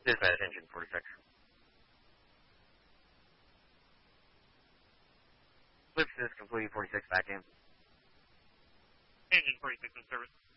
Dispatch engine 46. Lift is complete, 46 back in. Engine 46 in service.